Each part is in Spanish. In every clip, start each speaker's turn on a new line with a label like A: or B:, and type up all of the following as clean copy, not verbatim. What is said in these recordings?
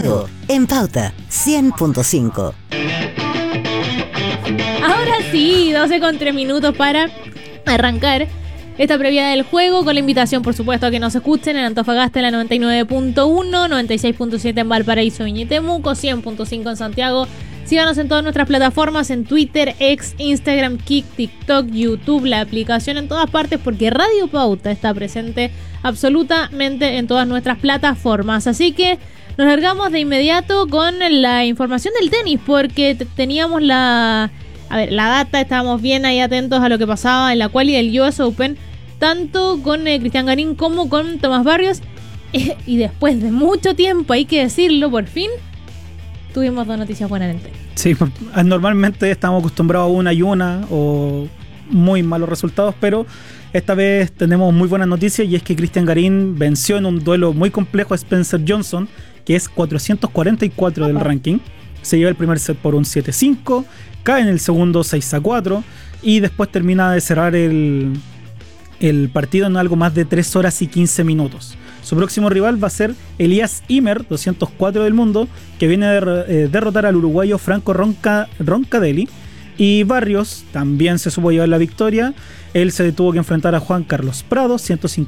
A: juego, en Pauta 100.5.
B: Ahora sí, 12:03 para arrancar esta previa del juego, con la invitación, por supuesto, a que nos escuchen en Antofagasta en la 99.1, 96.7 en Valparaíso, Viña y Temuco, 100.5 en Santiago. Síganos en todas nuestras plataformas, en Twitter, X, Instagram, Kik, TikTok, YouTube, la aplicación, en todas partes, porque Radio Pauta está presente absolutamente en todas nuestras plataformas. Así que nos largamos de inmediato con la información del tenis, porque teníamos la data, estábamos bien ahí atentos a lo que pasaba en la quali del US Open, tanto con Cristian Garín como con Tomás Barrios, y después de mucho tiempo, hay que decirlo, por fin tuvimos dos noticias buenas en el tenis.
C: Sí, normalmente estamos acostumbrados a una y una o muy malos resultados, pero esta vez tenemos muy buenas noticias, y es que Cristian Garín venció en un duelo muy complejo a Spencer Johnson, que es 444 del ranking. Se lleva el primer set por un 7-5, cae en el segundo 6-4 y después termina de cerrar el partido en algo más de 3 horas y 15 minutos. Su próximo rival va a ser Elias Ymer, 204 del mundo, que viene de derrotar al uruguayo Franco Roncadeli. Y Barrios también se supo llevar la victoria. Él se tuvo que enfrentar a Juan Carlos Prado,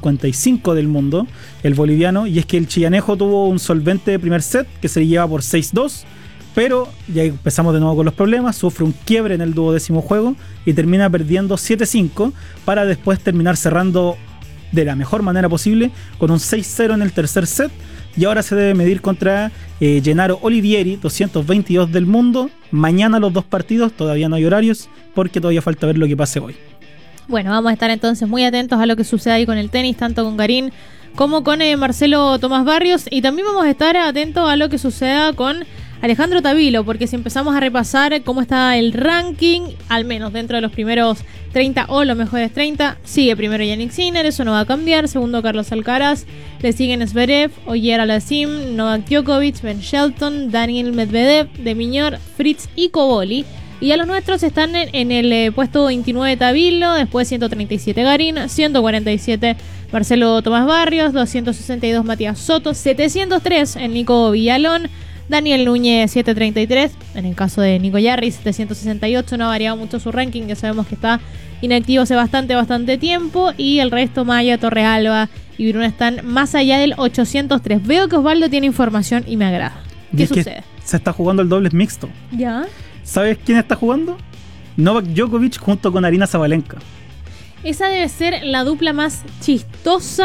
C: 155 del mundo, el boliviano. Y es que el chillanejo tuvo un solvente primer set que se lleva por 6-2. Pero ya empezamos de nuevo con los problemas. Sufre un quiebre en el 12º juego y termina perdiendo 7-5 para después terminar cerrando de la mejor manera posible con un 6-0 en el tercer set. Y ahora se debe medir contra Gennaro Olivieri, 222 del mundo. Mañana los dos partidos, todavía no hay horarios porque todavía falta ver lo que pase hoy.
B: Bueno, vamos a estar entonces muy atentos a lo que suceda ahí con el tenis, tanto con Garín como con Marcelo Tomás Barrios. Y también vamos a estar atentos a lo que suceda con Alejandro Tavilo, porque si empezamos a repasar cómo está el ranking, al menos dentro de los primeros 30 o los mejores 30, sigue primero Yannick Sinner, eso no va a cambiar. Segundo, Carlos Alcaraz. Le siguen Zverev, Ogier Alassim, Novak Djokovic, Ben Shelton, Daniel Medvedev, De Minaur, Fritz y Cobolli. Y a los nuestros están en el puesto 29 Tavilo, después 137 Garín, 147 Marcelo Tomás Barrios, 262 Matías Soto, 703 el Nico Villalón, Daniel Núñez 733, en el caso de Nico Yarri 768, no ha variado mucho su ranking, ya sabemos que está inactivo hace bastante tiempo, y el resto Maya, Torrealba y Bruno están más allá del 803. Veo que Osvaldo tiene información y me agrada. ¿Qué sucede?
C: Se está jugando el dobles mixto.
B: ¿Ya?
C: ¿Sabes quién está jugando? Novak Djokovic junto con Aryna Sabalenka.
B: Esa debe ser la dupla más chistosa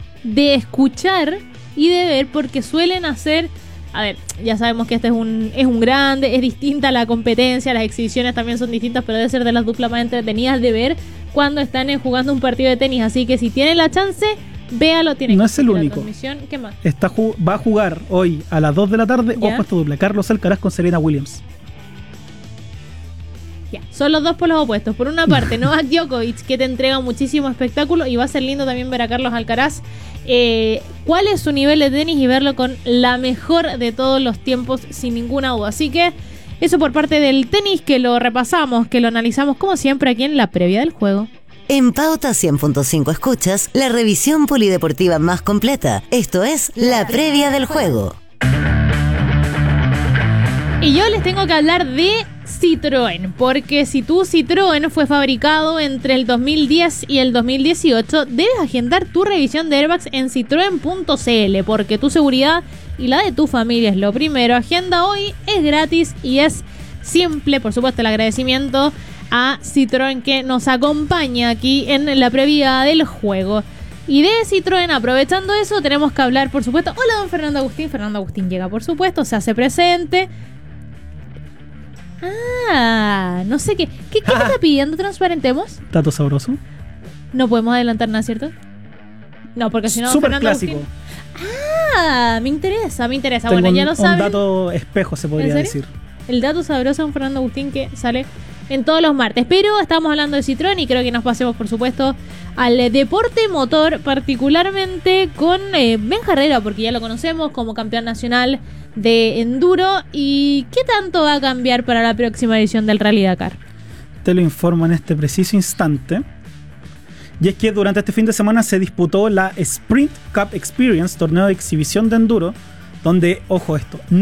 B: de escuchar y de ver, porque suelen hacer... A ver, ya sabemos que este es un grande, es distinta la competencia, las exhibiciones también son distintas, pero debe ser de las duplas más entretenidas de ver cuando están jugando un partido de tenis. Así que si tienen la chance, véalo.
C: No es el único.
B: ¿Qué más?
C: Va a jugar hoy a las 2 de la tarde, ojo a esta dupla, Carlos Alcaraz con Serena Williams.
B: Ya, son los dos polos opuestos. Por una parte, Novak Djokovic, que te entrega muchísimo espectáculo, y va a ser lindo también ver a Carlos Alcaraz. ¿Cuál es su nivel de tenis? Y verlo con la mejor de todos los tiempos, sin ninguna duda. Así que eso por parte del tenis, que lo repasamos, que lo analizamos como siempre aquí en la previa del juego.
A: En Pauta 100.5 escuchas la revisión polideportiva más completa. Esto es la previa del juego.
B: Y yo les tengo que hablar de Citroën, porque si tu Citroën fue fabricado entre el 2010 y el 2018, debes agendar tu revisión de airbags en citroen.cl, porque tu seguridad y la de tu familia es lo primero. Agenda hoy, es gratis y es simple. Por supuesto, el agradecimiento a Citroën, que nos acompaña aquí en la previa del juego. Y de Citroën, aprovechando eso, tenemos que hablar, por supuesto. Hola, don Fernando Agustín. Fernando Agustín llega, por supuesto, se hace presente. No sé qué. ¿Qué te está pidiendo? ¿Transparentemos?
C: Dato sabroso.
B: No podemos adelantar nada, ¿cierto? No, porque si no,
C: Súper
B: Fernando
C: clásico.
B: Agustín... Me interesa.
C: Tengo
B: bueno, ya lo saben.
C: Un dato espejo, se podría decir.
B: El dato sabroso de un Fernando Agustín que sale en todos los martes. Pero estamos hablando de Citroën y creo que nos pasemos, por supuesto, al deporte motor, particularmente con Ben Herrera, porque ya lo conocemos como campeón nacional de enduro. ¿Y qué tanto va a cambiar para la próxima edición del Rally Dakar?
C: Te lo informo en este preciso instante. Y es que durante este fin de semana se disputó la Sprint Cup Experience, torneo de exhibición de enduro, donde, ojo esto,